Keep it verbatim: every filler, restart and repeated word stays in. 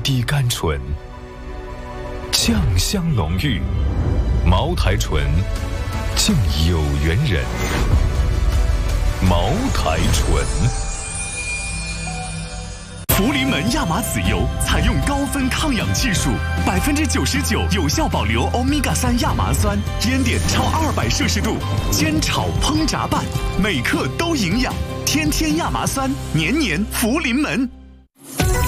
滴甘醇，酱香浓郁。茅台醇，敬有缘人。茅台醇。 福临门亚麻籽油采用高分抗氧技术，百分之九十九有效保留欧米伽三亚麻酸，烟点超二百摄氏度，煎炒烹炸拌，每克都营养。天天亚麻酸，年年福临门。